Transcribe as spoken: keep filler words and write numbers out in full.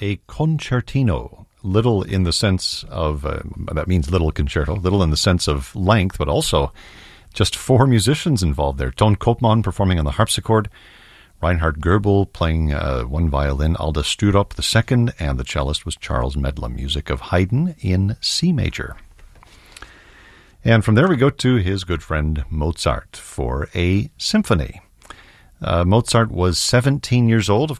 a concertino. Little in the sense of, uh, that means little concerto, little in the sense of length, but also just four musicians involved there. Ton Koopman performing on the harpsichord, Reinhard Goebel playing uh, one violin, Alda Sturup the second, and the cellist was Charles Medlam, music of Haydn in C major. And from there we go to his good friend Mozart for a symphony. Uh, Mozart was seventeen years old, of